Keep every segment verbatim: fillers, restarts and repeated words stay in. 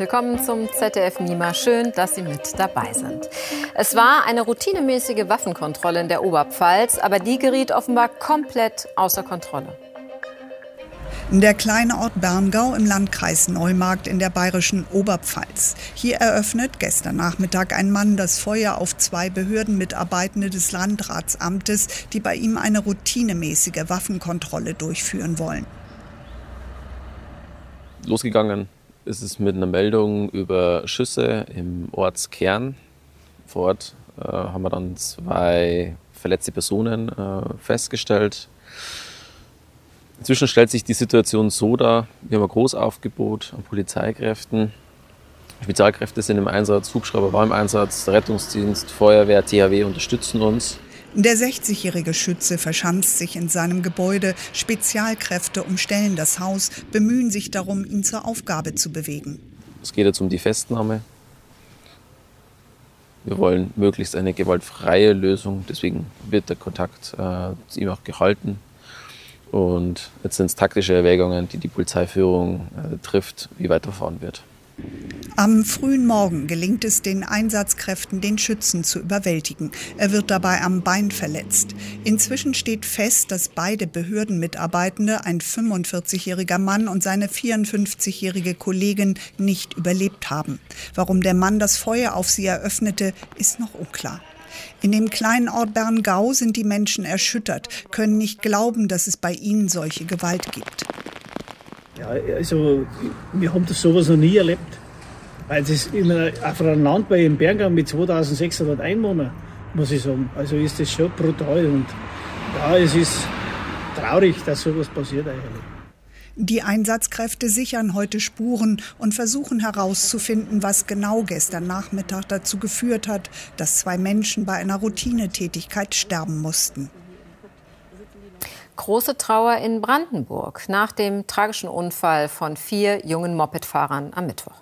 Willkommen zum Z D F Nima. Schön, dass Sie mit dabei sind. Es war eine routinemäßige Waffenkontrolle in der Oberpfalz, aber die geriet offenbar komplett außer Kontrolle. Der kleine Ort Berngau im Landkreis Neumarkt in der bayerischen Oberpfalz. Hier eröffnet gestern Nachmittag ein Mann das Feuer auf zwei Behördenmitarbeitende des Landratsamtes, die bei ihm eine routinemäßige Waffenkontrolle durchführen wollen. Losgegangen ist es mit einer Meldung über Schüsse im Ortskern. Vor Ort äh, haben wir dann zwei verletzte Personen äh, festgestellt. Inzwischen stellt sich die Situation so dar, wir haben ein Großaufgebot an Polizeikräften. Spezialkräfte sind im Einsatz, Hubschrauber war im Einsatz, der Rettungsdienst, Feuerwehr, T H W unterstützen uns. Der sechzigjährige Schütze verschanzt sich in seinem Gebäude. Spezialkräfte umstellen das Haus, bemühen sich darum, ihn zur Aufgabe zu bewegen. Es geht jetzt um die Festnahme. Wir wollen möglichst eine gewaltfreie Lösung, deswegen wird der Kontakt äh, zu ihm auch gehalten. Und jetzt sind es taktische Erwägungen, die die Polizeiführung äh, trifft, wie weiterfahren wird. Am frühen Morgen gelingt es den Einsatzkräften, den Schützen zu überwältigen. Er wird dabei am Bein verletzt. Inzwischen steht fest, dass beide Behördenmitarbeitende, ein fünfundvierzigjähriger Mann und seine vierundfünfzigjährige Kollegin, nicht überlebt haben. Warum der Mann das Feuer auf sie eröffnete, ist noch unklar. In dem kleinen Ort Berngau sind die Menschen erschüttert, können nicht glauben, dass es bei ihnen solche Gewalt gibt. Ja, also wir haben das sowas noch nie erlebt. Weil das in einer, auf einem Land bei Berngau mit zweitausendsechshundert Einwohnern, muss ich sagen, also ist das schon brutal. Und ja, es ist traurig, dass sowas passiert eigentlich. Die Einsatzkräfte sichern heute Spuren und versuchen herauszufinden, was genau gestern Nachmittag dazu geführt hat, dass zwei Menschen bei einer Routinetätigkeit sterben mussten. Große Trauer in Brandenburg nach dem tragischen Unfall von vier jungen Mopedfahrern am Mittwoch.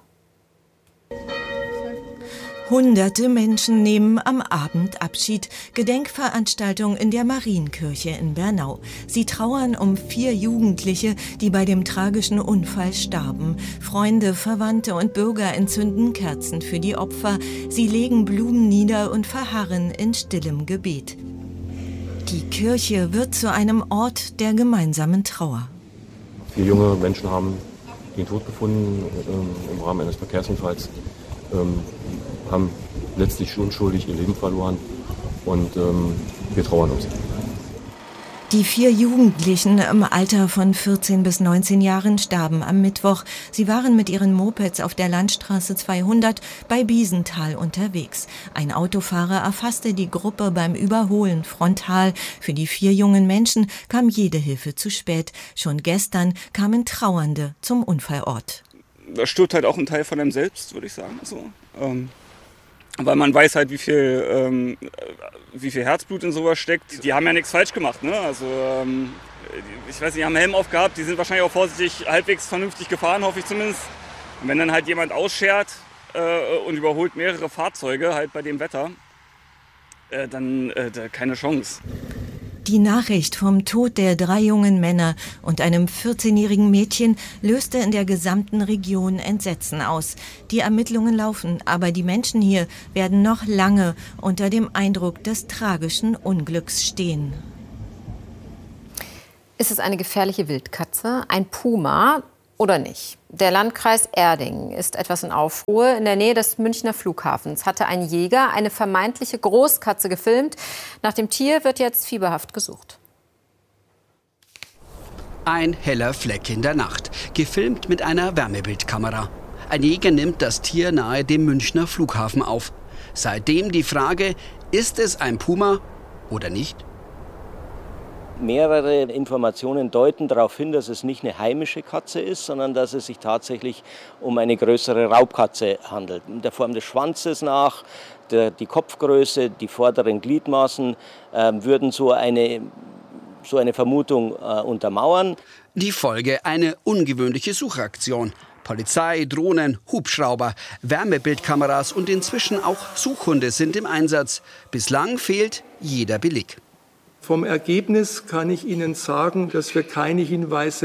Hunderte Menschen nehmen am Abend Abschied. Gedenkveranstaltung in der Marienkirche in Bernau. Sie trauern um vier Jugendliche, die bei dem tragischen Unfall starben. Freunde, Verwandte und Bürger entzünden Kerzen für die Opfer. Sie legen Blumen nieder und verharren in stillem Gebet. Die Kirche wird zu einem Ort der gemeinsamen Trauer. Vier junge Menschen haben den Tod gefunden ähm, im Rahmen eines Verkehrsunfalls. Ähm, haben letztlich unschuldig ihr Leben verloren und ähm, wir trauern um sie. Die vier Jugendlichen im Alter von vierzehn bis neunzehn Jahren starben am Mittwoch. Sie waren mit ihren Mopeds auf der Landstraße zweihundert bei Biesenthal unterwegs. Ein Autofahrer erfasste die Gruppe beim Überholen frontal. Für die vier jungen Menschen kam jede Hilfe zu spät. Schon gestern kamen Trauernde zum Unfallort. Da stirbt halt auch ein Teil von einem selbst, würde ich sagen. So. Ähm Weil man weiß halt, wie viel, ähm, wie viel Herzblut in sowas steckt. Die haben ja nichts falsch gemacht, ne? Also, ähm, ich weiß nicht, die haben einen Helm aufgehabt, die sind wahrscheinlich auch vorsichtig, halbwegs vernünftig gefahren, hoffe ich zumindest. Und wenn dann halt jemand ausschert äh, und überholt mehrere Fahrzeuge, halt bei dem Wetter, äh, dann äh, keine Chance. Die Nachricht vom Tod der drei jungen Männer und einem vierzehnjährigen Mädchen löste in der gesamten Region Entsetzen aus. Die Ermittlungen laufen, aber die Menschen hier werden noch lange unter dem Eindruck des tragischen Unglücks stehen. Ist es eine gefährliche Wildkatze, ein Puma oder nicht? Der Landkreis Erding ist etwas in Aufruhr. In der Nähe des Münchner Flughafens hatte ein Jäger eine vermeintliche Großkatze gefilmt. Nach dem Tier wird jetzt fieberhaft gesucht. Ein heller Fleck in der Nacht, gefilmt mit einer Wärmebildkamera. Ein Jäger nimmt das Tier nahe dem Münchner Flughafen auf. Seitdem die Frage, ist es ein Puma oder nicht? Mehrere Informationen deuten darauf hin, dass es nicht eine heimische Katze ist, sondern dass es sich tatsächlich um eine größere Raubkatze handelt. In der Form des Schwanzes nach, der, die Kopfgröße, die vorderen Gliedmaßen äh, würden so eine, so eine Vermutung äh, untermauern. Die Folge: eine ungewöhnliche Suchaktion. Polizei, Drohnen, Hubschrauber, Wärmebildkameras und inzwischen auch Suchhunde sind im Einsatz. Bislang fehlt jeder Beleg. Vom Ergebnis kann ich Ihnen sagen, dass wir keine Hinweise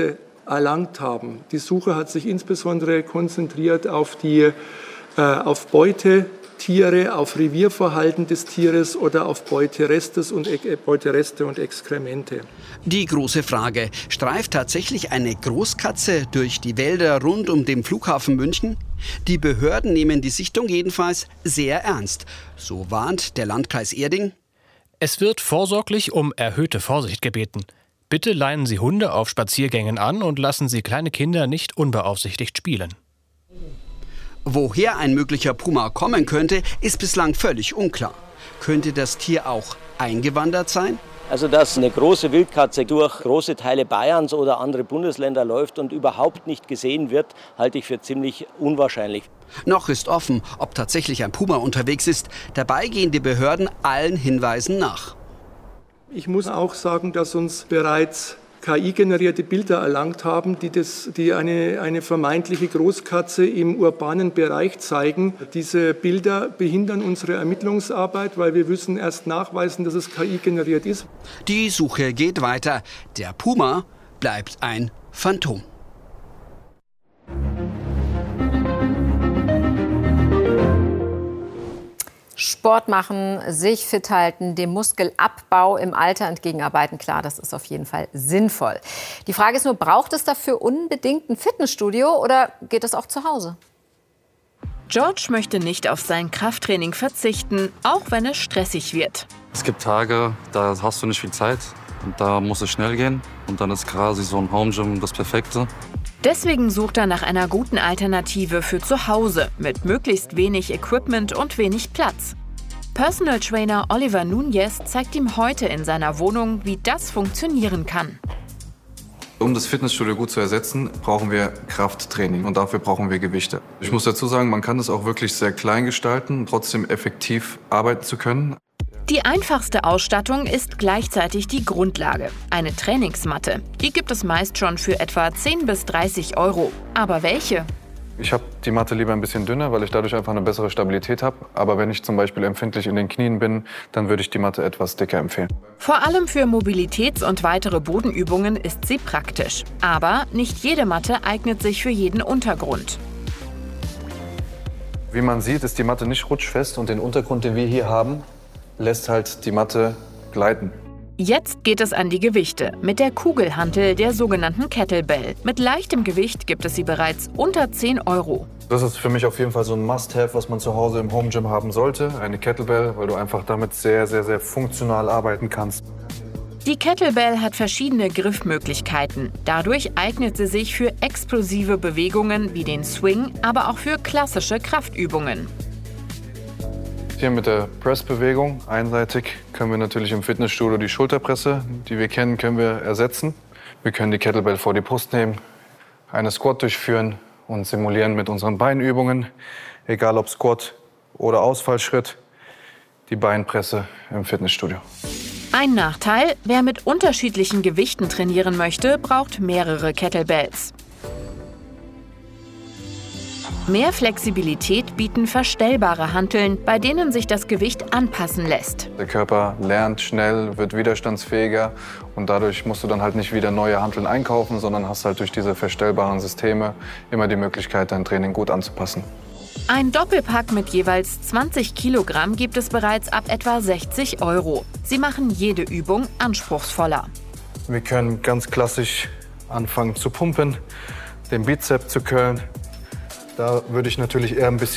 erlangt haben. Die Suche hat sich insbesondere konzentriert auf die äh, auf Beutetiere, auf Revierverhalten des Tieres oder auf Beuterestes und, äh, Beutereste und Exkremente. Die große Frage, streift tatsächlich eine Großkatze durch die Wälder rund um den Flughafen München? Die Behörden nehmen die Sichtung jedenfalls sehr ernst. So warnt der Landkreis Erding. Es wird vorsorglich um erhöhte Vorsicht gebeten. Bitte leinen Sie Hunde auf Spaziergängen an und lassen Sie kleine Kinder nicht unbeaufsichtigt spielen. Woher ein möglicher Puma kommen könnte, ist bislang völlig unklar. Könnte das Tier auch eingewandert sein? Also dass eine große Wildkatze durch große Teile Bayerns oder andere Bundesländer läuft und überhaupt nicht gesehen wird, halte ich für ziemlich unwahrscheinlich. Noch ist offen, ob tatsächlich ein Puma unterwegs ist. Dabei gehen die Behörden allen Hinweisen nach. Ich muss auch sagen, dass uns bereits K I-generierte Bilder erlangt haben, die, das, die eine, eine vermeintliche Großkatze im urbanen Bereich zeigen. Diese Bilder behindern unsere Ermittlungsarbeit, weil wir müssen erst nachweisen, dass es K I-generiert ist. Die Suche geht weiter. Der Puma bleibt ein Phantom. Sport machen, sich fit halten, dem Muskelabbau im Alter entgegenarbeiten. Klar, das ist auf jeden Fall sinnvoll. Die Frage ist nur, braucht es dafür unbedingt ein Fitnessstudio oder geht es auch zu Hause? George möchte nicht auf sein Krafttraining verzichten, auch wenn es stressig wird. Es gibt Tage, da hast du nicht viel Zeit und da muss es schnell gehen. Und dann ist quasi so ein Home Gym das Perfekte. Deswegen sucht er nach einer guten Alternative für zu Hause mit möglichst wenig Equipment und wenig Platz. Personal Trainer Oliver Nunez zeigt ihm heute in seiner Wohnung, wie das funktionieren kann. Um das Fitnessstudio gut zu ersetzen, brauchen wir Krafttraining und dafür brauchen wir Gewichte. Ich muss dazu sagen, man kann das auch wirklich sehr klein gestalten, trotzdem effektiv arbeiten zu können. Die einfachste Ausstattung ist gleichzeitig die Grundlage, eine Trainingsmatte. Die gibt es meist schon für etwa zehn bis dreißig Euro. Aber welche? Ich habe die Matte lieber ein bisschen dünner, weil ich dadurch einfach eine bessere Stabilität habe. Aber wenn ich zum Beispiel empfindlich in den Knien bin, dann würde ich die Matte etwas dicker empfehlen. Vor allem für Mobilitäts- und weitere Bodenübungen ist sie praktisch. Aber nicht jede Matte eignet sich für jeden Untergrund. Wie man sieht, ist die Matte nicht rutschfest und den Untergrund, den wir hier haben, lässt halt die Matte gleiten. Jetzt geht es an die Gewichte mit der Kugelhantel der sogenannten Kettlebell. Mit leichtem Gewicht gibt es sie bereits unter zehn Euro. Das ist für mich auf jeden Fall so ein Must-have, was man zu Hause im Home Gym haben sollte. Eine Kettlebell, weil du einfach damit sehr, sehr, sehr funktional arbeiten kannst. Die Kettlebell hat verschiedene Griffmöglichkeiten. Dadurch eignet sie sich für explosive Bewegungen wie den Swing, aber auch für klassische Kraftübungen. Hier mit der Pressbewegung einseitig können wir natürlich im Fitnessstudio die Schulterpresse, die wir kennen, können wir ersetzen. Wir können die Kettlebell vor die Brust nehmen, eine Squat durchführen und simulieren mit unseren Beinübungen, egal ob Squat oder Ausfallschritt, die Beinpresse im Fitnessstudio. Ein Nachteil, wer mit unterschiedlichen Gewichten trainieren möchte, braucht mehrere Kettlebells. Mehr Flexibilität bieten verstellbare Hanteln, bei denen sich das Gewicht anpassen lässt. Der Körper lernt schnell, wird widerstandsfähiger und dadurch musst du dann halt nicht wieder neue Hanteln einkaufen, sondern hast halt durch diese verstellbaren Systeme immer die Möglichkeit, dein Training gut anzupassen. Ein Doppelpack mit jeweils zwanzig Kilogramm gibt es bereits ab etwa sechzig Euro. Sie machen jede Übung anspruchsvoller. Wir können ganz klassisch anfangen zu pumpen, den Bizeps zu curlen. Da würde ich natürlich eher ein bisschen